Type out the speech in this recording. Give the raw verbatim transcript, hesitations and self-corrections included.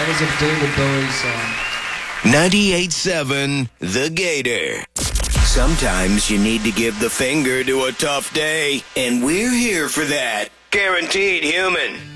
That is a David Bowie song. ninety-eight seven The Gator. Sometimes you need to give the finger to a tough day, and we're here for that. Guaranteed Human.